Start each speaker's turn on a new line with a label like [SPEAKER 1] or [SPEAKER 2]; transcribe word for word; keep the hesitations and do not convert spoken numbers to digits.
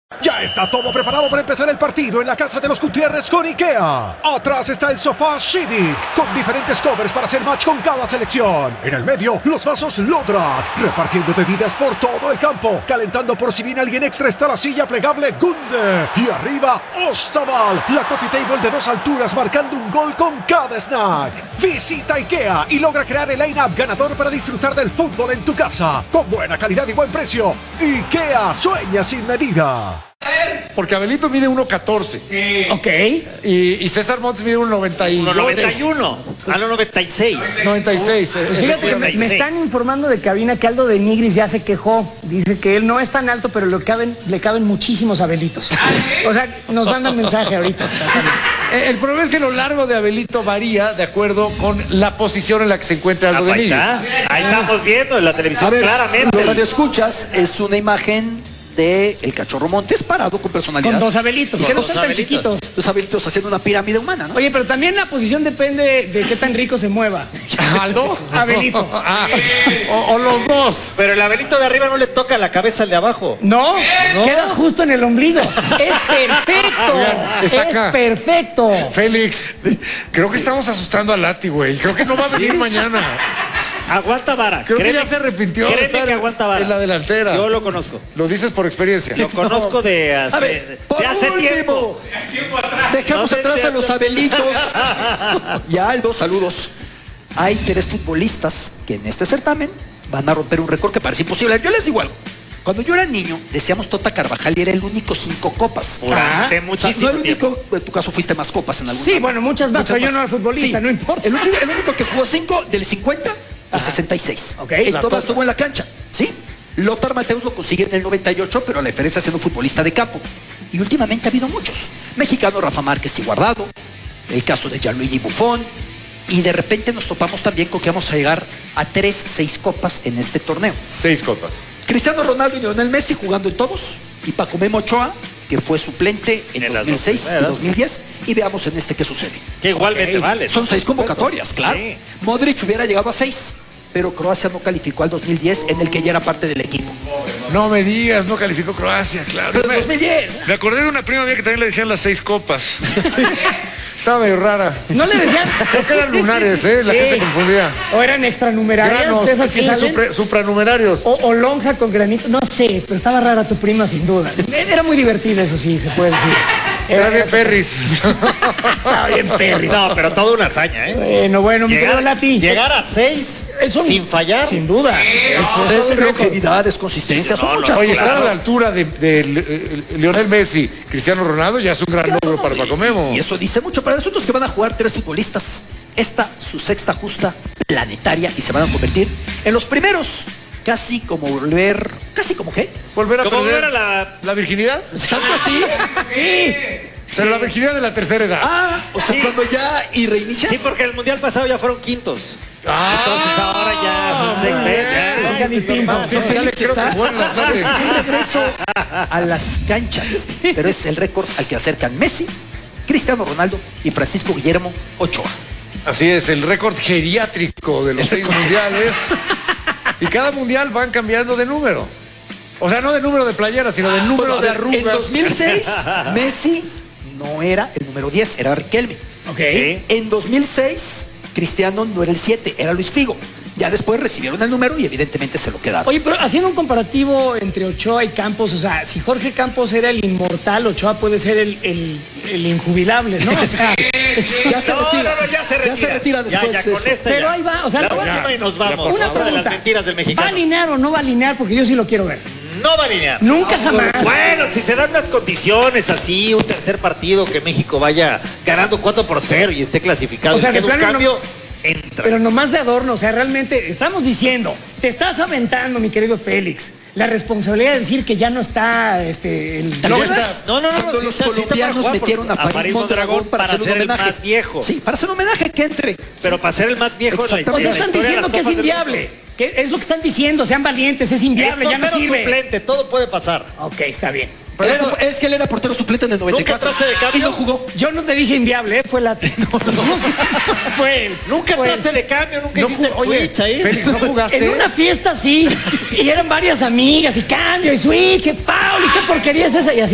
[SPEAKER 1] Ya está todo preparado para empezar el partido en la casa de los Gutiérrez con IKEA. Atrás está el sofá Civic, con diferentes covers para hacer match con cada selección. En el medio, los vasos Lodrat, repartiendo bebidas por todo el campo. Calentando por si viene alguien extra está la silla plegable Gunde. Y arriba, Ostaval, la coffee table de dos alturas marcando un gol con cada snack. Visita IKEA y logra crear el line-up ganador para disfrutar del fútbol en tu casa. Con buena calidad y buen precio. IKEA sueña sin medida.
[SPEAKER 2] Porque Abelito mide uno catorce.
[SPEAKER 3] Sí.
[SPEAKER 2] Ok. Y, y César Montes mide uno noventa y
[SPEAKER 4] noventa y uno. A los noventa y seis.
[SPEAKER 2] noventa y seis.
[SPEAKER 3] Pues fíjate que me, me están informando de cabina que Aldo de Nigris ya se quejó. Dice que él no es tan alto, pero le caben, le caben muchísimos Abelitos. O sea, nos mandan mensaje ahorita.
[SPEAKER 2] El problema es que lo largo de Abelito varía de acuerdo con la posición en la que se encuentra Aldo
[SPEAKER 4] Ah,
[SPEAKER 2] de
[SPEAKER 4] ahí
[SPEAKER 2] Nigris.
[SPEAKER 4] está. Ahí estamos viendo en la televisión
[SPEAKER 5] A ver,
[SPEAKER 4] claramente.
[SPEAKER 5] Lo que escuchas es una imagen de el Cachorro Montes parado con personalidad.
[SPEAKER 3] Con dos Abelitos, que no
[SPEAKER 4] dos
[SPEAKER 3] están tan
[SPEAKER 4] Abelitos.
[SPEAKER 3] chiquitos.
[SPEAKER 5] Los Abelitos haciendo una pirámide humana, ¿no?
[SPEAKER 3] Oye, pero también la posición depende de qué tan rico se mueva.
[SPEAKER 2] ¿Aldo?
[SPEAKER 3] Abelito.
[SPEAKER 2] Ah, o, o los dos.
[SPEAKER 4] Pero el Abelito de arriba no le toca la cabeza al de abajo.
[SPEAKER 3] No, queda justo en el ombligo. Es perfecto.
[SPEAKER 2] Oigan, está
[SPEAKER 3] es
[SPEAKER 2] acá.
[SPEAKER 3] perfecto.
[SPEAKER 2] Félix, creo que estamos asustando a Lati, güey. Creo que no va a venir mañana.
[SPEAKER 4] Aguanta vara.
[SPEAKER 2] Creo
[SPEAKER 4] Créeme-
[SPEAKER 2] que ya se arrepintió de
[SPEAKER 4] Créeme
[SPEAKER 2] estar
[SPEAKER 4] que aguanta vara.
[SPEAKER 2] en la delantera.
[SPEAKER 4] Yo lo conozco.
[SPEAKER 2] Lo dices por experiencia.
[SPEAKER 4] Lo conozco de hace,
[SPEAKER 5] A ver, por
[SPEAKER 4] de hace
[SPEAKER 5] último,
[SPEAKER 4] tiempo.
[SPEAKER 5] Dejamos
[SPEAKER 4] No te
[SPEAKER 5] atrás a los
[SPEAKER 4] entiendo.
[SPEAKER 5] Abelitos y a Aldo, saludos. Hay tres futbolistas que en este certamen van a romper un récord que parece imposible. Yo les digo algo. Cuando yo era niño, decíamos Tota Carvajal y era el único cinco copas.
[SPEAKER 4] Durante
[SPEAKER 5] O sea,
[SPEAKER 4] muchísimo
[SPEAKER 5] no el
[SPEAKER 4] tiempo.
[SPEAKER 5] único, en tu caso fuiste más copas en algún
[SPEAKER 3] Sí, bueno, muchas más, pero yo no era futbolista,
[SPEAKER 5] Sí,
[SPEAKER 3] no importa.
[SPEAKER 5] El, último- el único que jugó cinco del cincuenta al sesenta y seis.
[SPEAKER 3] Ok.
[SPEAKER 5] En
[SPEAKER 3] La
[SPEAKER 5] todas
[SPEAKER 3] Tota.
[SPEAKER 5] estuvo en la cancha, ¿sí? Lothar Matthäus lo consigue en el noventa y ocho, pero la diferencia es siendo un futbolista de campo. Y últimamente ha habido muchos. Mexicano Rafa Márquez y Guardado, el caso de Gianluigi Buffon, y de repente nos topamos también con que vamos a llegar a tres, seis copas en este torneo.
[SPEAKER 2] Seis copas.
[SPEAKER 5] Cristiano Ronaldo y Lionel Messi jugando en todos, y Paco Memo Ochoa, que fue suplente en,
[SPEAKER 4] En las
[SPEAKER 5] dos mil seis
[SPEAKER 4] dos
[SPEAKER 5] y
[SPEAKER 4] primeras.
[SPEAKER 5] dos mil diez, y veamos en este qué sucede.
[SPEAKER 4] Que igualmente vale.
[SPEAKER 5] Son
[SPEAKER 4] ¿no?
[SPEAKER 5] seis
[SPEAKER 4] Por supuesto.
[SPEAKER 5] convocatorias, claro.
[SPEAKER 4] Sí.
[SPEAKER 5] Modric hubiera llegado a seis, pero Croacia no calificó al dos mil diez, en el que ya era parte del equipo.
[SPEAKER 2] No me digas, no calificó Croacia, claro.
[SPEAKER 5] Pero en dos mil diez.
[SPEAKER 2] Me acordé de una prima mía que también le decían las seis copas. Estaba medio rara.
[SPEAKER 3] ¿No le decían?
[SPEAKER 2] Creo que eran lunares, ¿eh? La
[SPEAKER 3] Sí.
[SPEAKER 2] que se confundía.
[SPEAKER 3] ¿O eran extranumerarias
[SPEAKER 2] Granos,
[SPEAKER 3] de esas que
[SPEAKER 2] sí,
[SPEAKER 3] salen?
[SPEAKER 2] supra- supranumerarios.
[SPEAKER 3] O, o lonja con granito, no sé, pero estaba rara tu prima sin duda. Era muy divertida, eso sí, se puede decir.
[SPEAKER 2] Era bien Perris.
[SPEAKER 3] Estaba bien perri.
[SPEAKER 4] No, pero toda una hazaña, ¿eh?
[SPEAKER 3] Bueno, bueno, mi querido
[SPEAKER 4] Llegar,
[SPEAKER 3] Lati.
[SPEAKER 4] llegar a seis
[SPEAKER 3] Es un-
[SPEAKER 4] sin fallar.
[SPEAKER 3] Sin duda.
[SPEAKER 5] O sea, es longevidad, es consistencia, son
[SPEAKER 4] No, no,
[SPEAKER 5] muchas
[SPEAKER 2] Oye,
[SPEAKER 5] cosas.
[SPEAKER 2] estar a la altura de, de, eh, Lionel Messi, Cristiano Ronaldo, ya es un gran
[SPEAKER 5] Claro,
[SPEAKER 2] logro para
[SPEAKER 5] y-
[SPEAKER 2] Paco Memo.
[SPEAKER 5] Y eso dice mucho para nosotros que van a jugar tres futbolistas. Esta, su sexta justa planetaria, y se van a convertir en los primeros. Casi como volver. ¿Casi como qué?
[SPEAKER 2] Volver a
[SPEAKER 4] Como
[SPEAKER 2] perder
[SPEAKER 4] volver a la-
[SPEAKER 2] la virginidad.
[SPEAKER 5] ¿Tanto así?
[SPEAKER 3] Sí.
[SPEAKER 2] Pero la virginidad de la tercera edad.
[SPEAKER 5] Ah, o sea,
[SPEAKER 4] Sí.
[SPEAKER 5] cuando ya y reinicias.
[SPEAKER 4] Sí, porque el mundial pasado ya fueron quintos.
[SPEAKER 2] Ah,
[SPEAKER 4] Entonces ahora ya son seis veces. ya.
[SPEAKER 3] Son ya distintos.
[SPEAKER 2] Sí,
[SPEAKER 5] No,
[SPEAKER 2] ya le
[SPEAKER 5] Félix
[SPEAKER 2] creo que
[SPEAKER 5] está.
[SPEAKER 2] juegan las grandes.
[SPEAKER 5] Es un regreso a las canchas. Pero es el récord al que acercan Messi, Cristiano Ronaldo y Francisco Guillermo Ochoa.
[SPEAKER 2] Así es, el récord geriátrico de los seis mundiales. Y cada mundial van cambiando de número. O sea, no de número de playeras, sino de número
[SPEAKER 5] Bueno, a
[SPEAKER 2] de
[SPEAKER 5] ver,
[SPEAKER 2] arrugas.
[SPEAKER 5] en dos mil seis, Messi no era el número diez, era Riquelme.
[SPEAKER 3] Ok.
[SPEAKER 4] Sí.
[SPEAKER 5] En dos mil seis, Cristiano no era el siete, era Luis Figo. Ya después recibieron el número y evidentemente se lo quedaron.
[SPEAKER 3] Oye, pero haciendo un comparativo entre Ochoa y Campos, o sea, si Jorge Campos era el inmortal, Ochoa puede ser el, el, el injubilable, ¿no? O sea, es-
[SPEAKER 5] Ya se
[SPEAKER 4] No,
[SPEAKER 5] retira.
[SPEAKER 4] no, no, ya se retira.
[SPEAKER 5] Ya se retira después
[SPEAKER 4] Ya, ya,
[SPEAKER 5] de
[SPEAKER 4] con
[SPEAKER 5] esto.
[SPEAKER 4] esta
[SPEAKER 3] pero
[SPEAKER 4] ya.
[SPEAKER 3] ahí va, o sea,
[SPEAKER 4] La
[SPEAKER 3] no-
[SPEAKER 4] última y nos vamos.
[SPEAKER 3] una
[SPEAKER 4] Otra de las
[SPEAKER 3] pregunta.
[SPEAKER 4] mentiras del
[SPEAKER 3] ¿Va a
[SPEAKER 4] mexicano.
[SPEAKER 3] alinear o no va a alinear? Porque yo sí lo quiero ver.
[SPEAKER 4] No va a alinear.
[SPEAKER 3] Nunca jamás.
[SPEAKER 4] Bueno, si se dan unas condiciones así, un tercer partido que México vaya ganando cuatro por cero y esté clasificado,
[SPEAKER 3] O sea,
[SPEAKER 4] y
[SPEAKER 3] de
[SPEAKER 4] quede un
[SPEAKER 3] plano no-
[SPEAKER 4] cambio, entra.
[SPEAKER 3] Pero nomás de adorno, o sea, realmente estamos diciendo, te estás aventando, mi querido Félix, la responsabilidad de decir que ya no está este el
[SPEAKER 5] ¿Te acuerdas?
[SPEAKER 4] No, no, no,
[SPEAKER 5] Cuando
[SPEAKER 4] sí
[SPEAKER 5] los
[SPEAKER 4] está- sí está para
[SPEAKER 5] colombianos
[SPEAKER 4] jugar,
[SPEAKER 5] metieron a
[SPEAKER 4] porque- a
[SPEAKER 5] Farid
[SPEAKER 4] Farid
[SPEAKER 5] Mondragón
[SPEAKER 4] Mondragón
[SPEAKER 5] para,
[SPEAKER 4] para
[SPEAKER 5] hacer un
[SPEAKER 4] ser el
[SPEAKER 5] homenaje.
[SPEAKER 4] más viejo.
[SPEAKER 5] Sí, para hacer un homenaje que entre.
[SPEAKER 4] Pero para ser el más viejo de la
[SPEAKER 5] Exactamente.
[SPEAKER 3] O sea,
[SPEAKER 4] historia,
[SPEAKER 3] están
[SPEAKER 4] la historia de
[SPEAKER 3] diciendo
[SPEAKER 4] las
[SPEAKER 3] que es
[SPEAKER 4] Copas del
[SPEAKER 3] inviable.
[SPEAKER 4] Mundo.
[SPEAKER 3] Que es lo que están diciendo, sean valientes, es inviable,
[SPEAKER 4] Es
[SPEAKER 3] ya no
[SPEAKER 4] portero
[SPEAKER 3] sirve.
[SPEAKER 4] suplente, todo puede pasar.
[SPEAKER 3] Ok, está bien.
[SPEAKER 5] Pero era- es que él era portero suplente en el noventa y cuatro.
[SPEAKER 4] ¿Nunca entraste de cambio?
[SPEAKER 5] Y no jugó.
[SPEAKER 3] Yo no te dije inviable, ¿eh? Fue la. No, no. Fue él.
[SPEAKER 4] Nunca
[SPEAKER 3] Fue él.
[SPEAKER 4] entraste de cambio, nunca
[SPEAKER 2] No
[SPEAKER 4] hiciste el
[SPEAKER 2] jugó- oye,
[SPEAKER 4] switch ahí.
[SPEAKER 2] Félix, ¿no jugaste?
[SPEAKER 3] En una fiesta sí, y eran varias amigas, y cambio, y switch, y foul, y qué porquería es esa, y así.